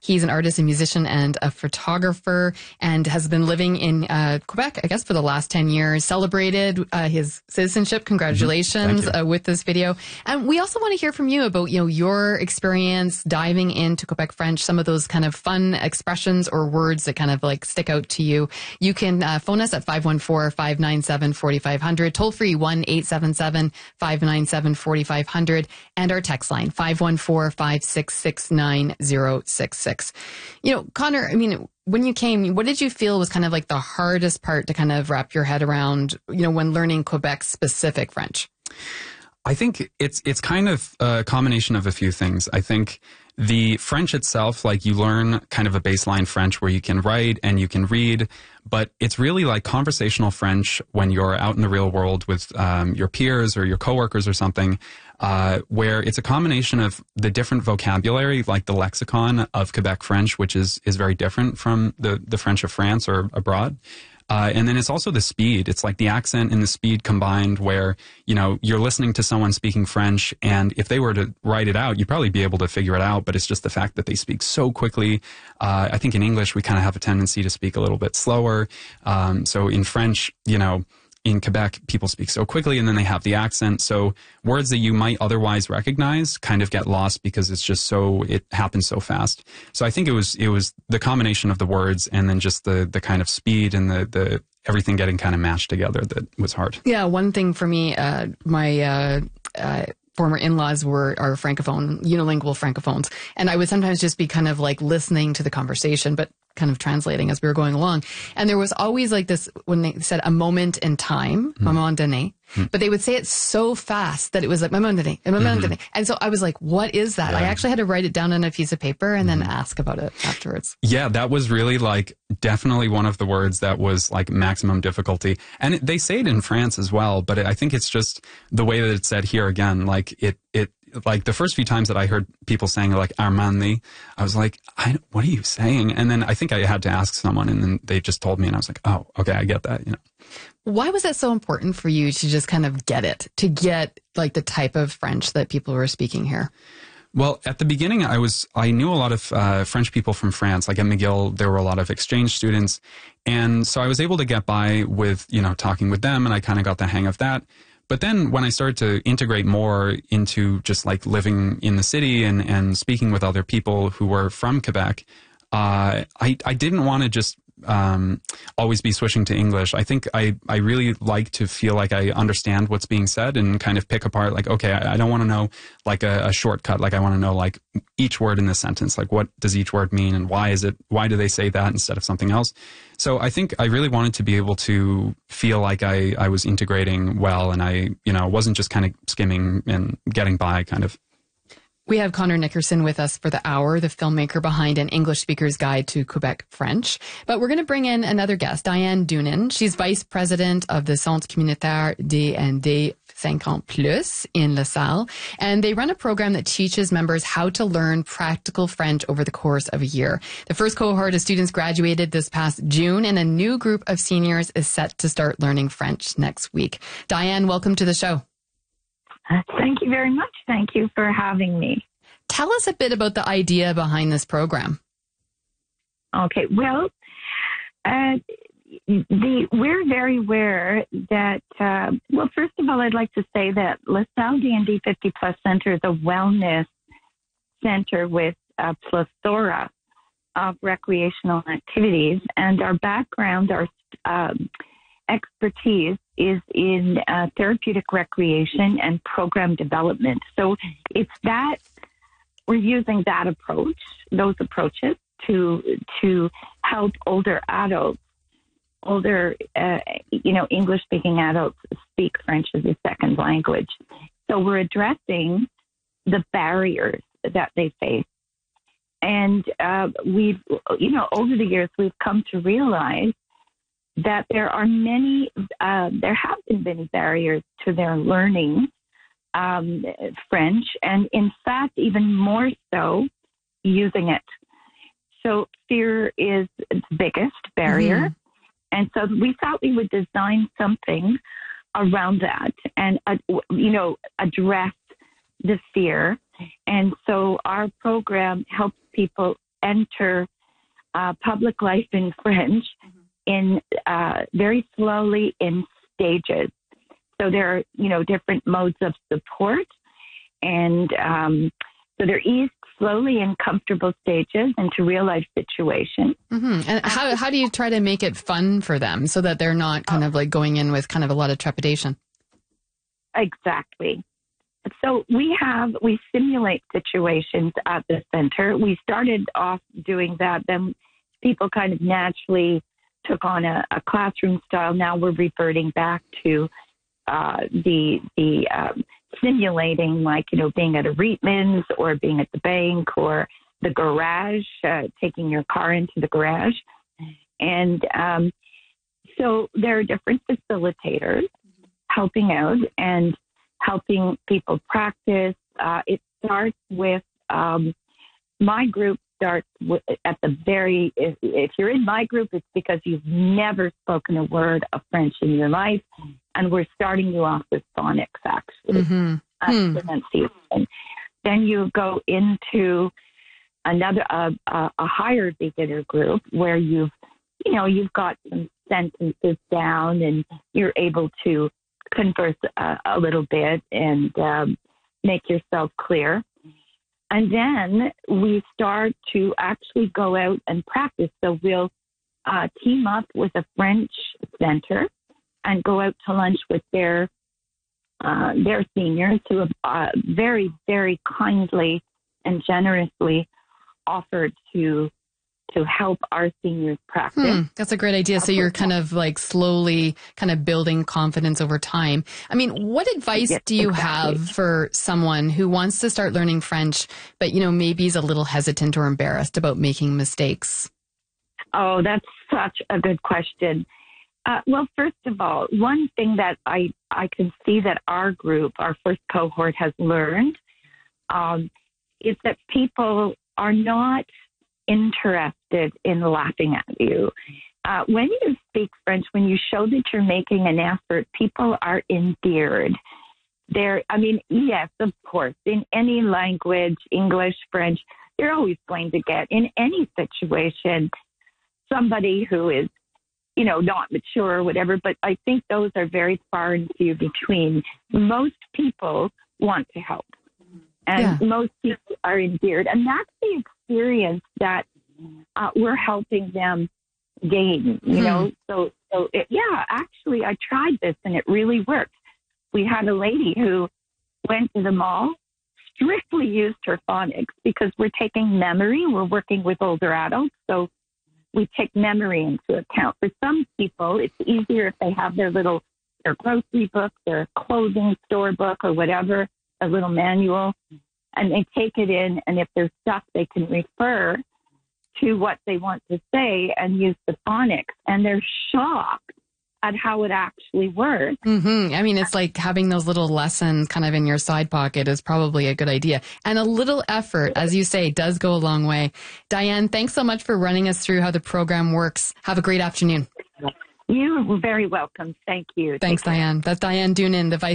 He's an artist, a musician, and a photographer, and has been living in Quebec, I guess, for the last 10 years. Celebrated his citizenship. Congratulations with this video. And we also want to hear from you about, your experience diving into Quebec French, some of those kind of fun expressions or words that kind of like stick out to you. You can phone us at 514-597-4500, toll free 1-877-597-4500, and our text line 514-566-9066. Connor, when you came, what did you feel was kind of like the hardest part to kind of wrap your head around, when learning Quebec specific French? I think it's kind of a combination of a few things. I think the French itself, like you learn kind of a baseline French where you can write and you can read, but it's really like conversational French when you're out in the real world with your peers or your coworkers or something, where it's a combination of the different vocabulary, like the lexicon of Quebec French, which is very different from the French of France or abroad. And then it's also the speed. It's like the accent and the speed combined where, you're listening to someone speaking French, and if they were to write it out, you'd probably be able to figure it out, but it's just the fact that they speak so quickly. I think in English, we kind of have a tendency to speak a little bit slower. So in French, in Quebec, people speak so quickly and then they have the accent. So words that you might otherwise recognize kind of get lost because it happens so fast. So I think it was the combination of the words and then just the kind of speed and the everything getting kind of mashed together that was hard. Yeah. One thing for me, my, former in-laws are francophone, unilingual francophones. And I would sometimes just be kind of like listening to the conversation, but kind of translating as we were going along. And there was always like this, when they said a moment in time, moment donné, but they would say it so fast that it was like, moment donné, moment donné. And so I was like, what is that? Yeah. I actually had to write it down on a piece of paper and then ask about it afterwards. Yeah, that was really like definitely one of the words that was like maximum difficulty. And they say it in France as well, but I think it's just the way that it's said here again, like it like the first few times that I heard people saying like Armani, I was like, what are you saying? And then I think I had to ask someone and then they just told me and I was like, oh, okay, I get that. Why was that so important for you to just kind of get it, to get like the type of French that people were speaking here? Well, at the beginning, I knew a lot of French people from France. Like at McGill, there were a lot of exchange students. And so I was able to get by with, talking with them and I kind of got the hang of that. But then when I started to integrate more into just like living in the city and speaking with other people who were from Quebec, I didn't want to just always be switching to English. I think I really like to feel like I understand what's being said and kind of pick apart like, okay, I don't want to know like a shortcut. Like I want to know like each word in this sentence, like what does each word mean and why do they say that instead of something else? So I think I really wanted to be able to feel like I was integrating well and I, wasn't just kind of skimming and getting by kind of. We have Connor Nickerson with us for the hour, the filmmaker behind An English Speaker's Guide to Quebec French. But we're going to bring in another guest, Diane Doonan. She's vice president of the Centre Communautaire des 50+ in La Salle. And they run a program that teaches members how to learn practical French over the course of a year. The first cohort of students graduated this past June, and a new group of seniors is set to start learning French next week. Diane, welcome to the show. Thank you very much. Thank you for having me. Tell us a bit about the idea behind this program. Okay. Well, we're very aware that, first of all, I'd like to say that La Salle D&D 50+ Center is a wellness center with a plethora of recreational activities. And our background, our expertise is in therapeutic recreation and program development. So it's that we're using that approach, those approaches to help older adults, English-speaking adults speak French as a second language. So we're addressing the barriers that they face. And we've, over the years, we've come to realize that there have been many barriers to their learning French, and in fact, even more so using it. So fear is the biggest barrier. And so we thought we would design something around that and, address the fear. And so our program helps people enter public life in French in very slowly in stages. So there are, different modes of support, and so they're eased slowly in comfortable stages into real life situations. Mm-hmm. And how do you try to make it fun for them so that they're not kind of like going in with kind of a lot of trepidation? Exactly. So we simulate situations at the center. We started off doing that. Then people kind of naturally took on a classroom style. Now we're reverting back to the simulating, like, being at a Reitman's or being at the bank or the garage, taking your car into the garage. And so there are different facilitators helping out and helping people practice. It starts with, my group starts at the very, if you're in my group, it's because you've never spoken a word of French in your life. And we're starting you off with phonics, actually. Pronunciation. Then you go into another, a higher beginner group where you've got some sentences down and you're able to converse a little bit and make yourself clear. And then we start to actually go out and practice. So we'll team up with a French center and go out to lunch with their seniors who have very, very kindly and generously offered to help our seniors practice. That's a great idea. So you're kind of like slowly kind of building confidence over time. I mean, what advice do you have for someone who wants to start learning French, but, maybe is a little hesitant or embarrassed about making mistakes? Oh, that's such a good question. Well, first of all, one thing that I can see that our group, our first cohort, has learned is that people are not interested in laughing at you. When you speak French, when you show that you're making an effort, people are endeared. Yes, of course, in any language, English, French, you're always going to get, in any situation, somebody who is, not mature or whatever, but I think those are very far and few between. Most people want to help. And most people are endeared. And that's the experience that we're helping them gain, So actually, I tried this and it really worked. We had a lady who went to the mall, strictly used her phonics because we're taking memory. We're working with older adults. So we take memory into account. For some people, it's easier if they have their grocery book, their clothing store book or whatever, a little manual, and they take it in, and if they're stuck, they can refer to what they want to say and use the phonics, and they're shocked at how it actually works. Mm-hmm. I mean, it's like having those little lessons kind of in your side pocket is probably a good idea. And a little effort, as you say, does go a long way. Diane, thanks so much for running us through how the program works. Have a great afternoon. You are very welcome. Thank you. Thanks, Diane. That's Diane Doonan, the Vice